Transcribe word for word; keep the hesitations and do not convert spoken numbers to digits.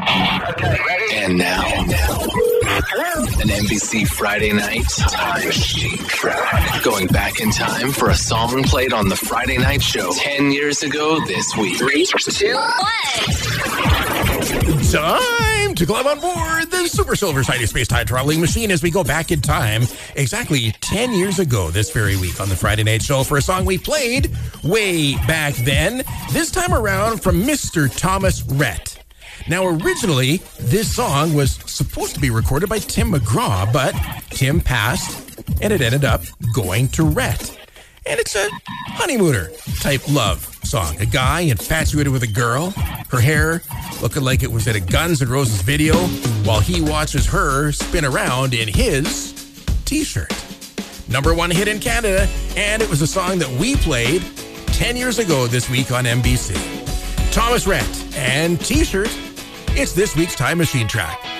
And now, an N B C Friday Night Time Machine track. Going back in time for a song played on the Friday Night Show ten years ago this week. Three, two, one. Time to climb on board the Super Silver Shiny Space Time Traveling Machine as we go back in time exactly ten years ago this very week on the Friday Night Show for a song we played way back then, this time around from Mister Thomas Rhett. Now, originally, this song was supposed to be recorded by Tim McGraw, but Tim passed, and it ended up going to Rhett. And it's a honeymooner type love song. A guy infatuated with a girl, her hair looking like it was at a Guns N' Roses video, while he watches her spin around in his t-shirt. Number one hit in Canada, and it was a song that we played ten years ago this week on N B C. Thomas Rhett and T-shirt. It's this week's Time Machine track.